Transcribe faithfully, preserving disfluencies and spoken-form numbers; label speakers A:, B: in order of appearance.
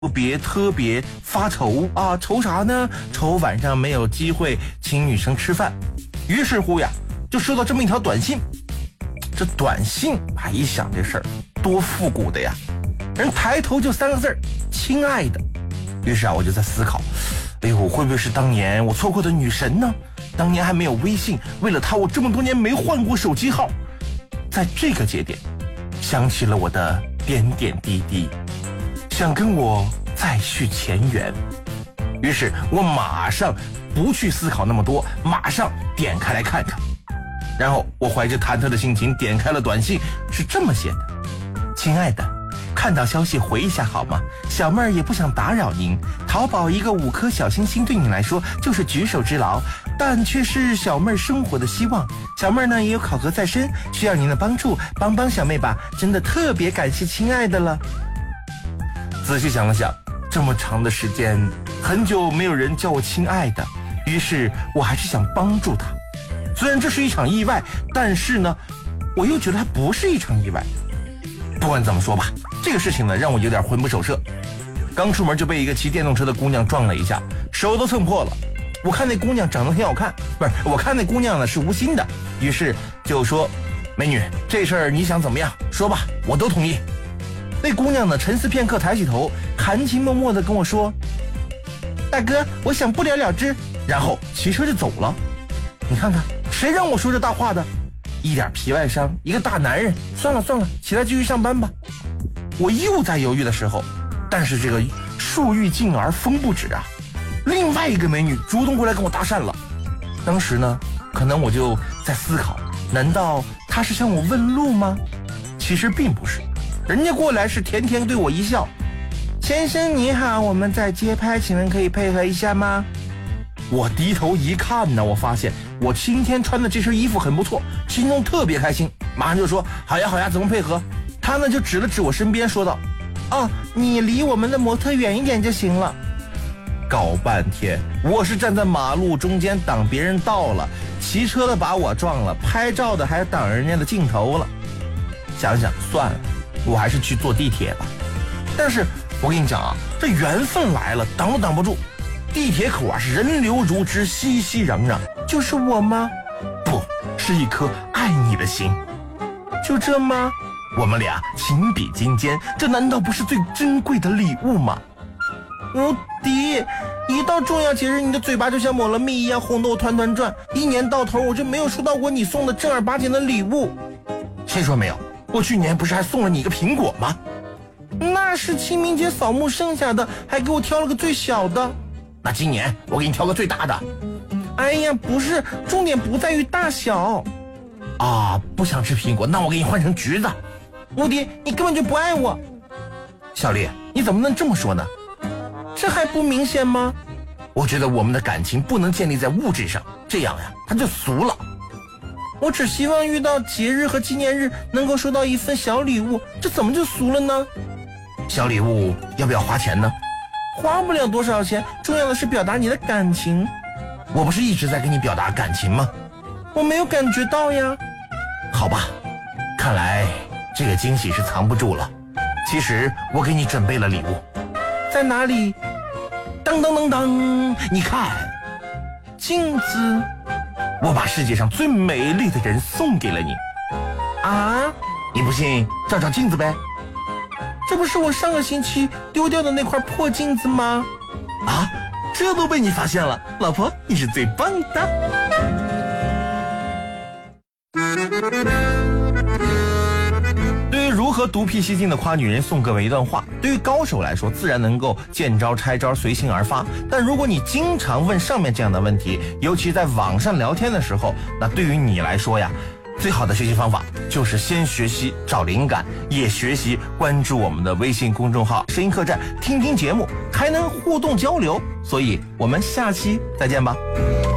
A: 特别特别发愁啊，愁啥呢？愁晚上没有机会请女生吃饭。于是乎呀，就收到这么一条短信。这短信啊，一想这事儿多复古的呀，人抬头就三个字儿，亲爱的。于是啊，我就在思考，哎呦，会不会是当年我错过的女神呢？当年还没有微信，为了她我这么多年没换过手机号。在这个节点，想起了我的点点滴滴，想跟我再续前缘。于是我马上不去思考那么多，马上点开来看看。然后我怀着忐忑的心情点开了短信，是这么写的：亲爱的，看到消息回一下好吗？小妹儿也不想打扰您，淘宝一个五颗小星星对你来说就是举手之劳，但却是小妹儿生活的希望。小妹儿呢也有考核在身，需要您的帮助，帮帮小妹吧，真的特别感谢亲爱的了。仔细想了想，这么长的时间，很久没有人叫我亲爱的，于是我还是想帮助她。虽然这是一场意外，但是呢，我又觉得它不是一场意外。不管怎么说吧，这个事情呢让我有点魂不守舍。刚出门就被一个骑电动车的姑娘撞了一下，手都蹭破了。我看那姑娘长得挺好看，不是，我看那姑娘呢是无心的，于是就说：美女，这事儿你想怎么样？说吧，我都同意。那姑娘呢沉思片刻，抬起头，含情脉脉地跟我说：大哥，我想不了了之。然后骑车就走了。你看看，谁让我说这大话的？一点皮外伤，一个大男人，算了算了，起来继续上班吧。我又在犹豫的时候，但是这个树欲静而风不止啊，另外一个美女主动过来跟我搭讪了。当时呢，可能我就在思考，难道她是向我问路吗？其实并不是，人家过来是甜甜对我一笑：先生你好，我们在街拍，请问可以配合一下吗？我低头一看呢，我发现我今天穿的这身衣服很不错，心中特别开心，马上就说好呀好呀，怎么配合？他呢就指了指我身边说道：哦，你离我们的模特远一点就行了。搞半天我是站在马路中间挡别人道了，骑车的把我撞了，拍照的还挡人家的镜头了。想想算了，我还是去坐地铁吧。但是我跟你讲啊，这缘分来了挡都挡不住。地铁口啊是人流如织，熙熙攘攘。就是我吗？不是一颗爱你的心。就这吗？我们俩情比金坚，这难道不是最珍贵的礼物吗？无敌，一到重要节日，你的嘴巴就像抹了蜜一样红得我团团转，一年到头我就没有收到过你送的正儿八经的礼物。谁说没有？我去年不是还送了你一个苹果吗？那是清明节扫墓剩下的，还给我挑了个最小的。那今年我给你挑个最大的。哎呀，不是，重点不在于大小啊！不想吃苹果，那我给你换成橘子。无敌，你根本就不爱我。小丽，你怎么能这么说呢？这还不明显吗？我觉得我们的感情不能建立在物质上，这样呀，它就俗了。我只希望遇到节日和纪念日能够收到一份小礼物，这怎么就俗了呢？小礼物要不要花钱呢？花不了多少钱，重要的是表达你的感情。我不是一直在跟你表达感情吗？我没有感觉到呀。好吧，看来这个惊喜是藏不住了。其实我给你准备了礼物。在哪里？当当当当，你看，镜子。我把世界上最美丽的人送给了你。啊？你不信，照照镜子呗。这不是我上个星期丢掉的那块破镜子吗？啊，这都被你发现了，老婆，你是最棒的。对于如何独辟蹊径的夸女人，送各位一段话。对于高手来说，自然能够见招拆招，随性而发。但如果你经常问上面这样的问题，尤其在网上聊天的时候，那对于你来说呀，最好的学习方法就是先学习找灵感，也学习关注我们的微信公众号声音客栈，听听节目，还能互动交流。所以我们下期再见吧。